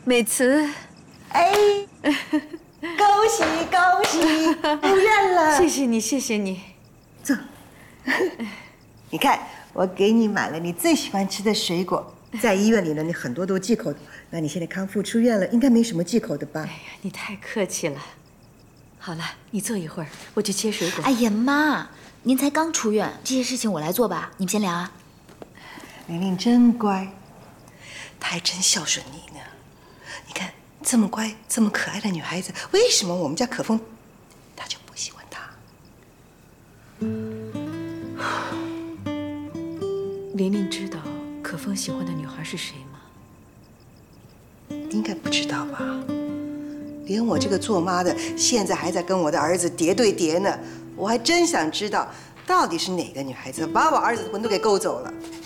美慈， 哎，恭喜恭喜，出院了！ 谢谢你，谢谢你。 坐。你看，我给你买了你最喜欢吃的水果。在医院里呢，你很多都忌口的。那你现在康复出院了，应该没什么忌口的吧？ 哎呀，你太客气了。好了，你坐一会儿，我去切水果。 哎呀妈，您才刚出院，这些事情我来做吧，你们先聊啊。 玲玲真乖，她还真孝顺你呢。你看这么乖、这么可爱的女孩子，为什么我们家可风她就不喜欢她？ 琳琳知道可风喜欢的女孩是谁吗？ 应该不知道吧？连我这个做妈的，现在还在跟我的儿子叠对叠呢。我还真想知道，到底是哪个女孩子把我儿子的魂都给勾走了。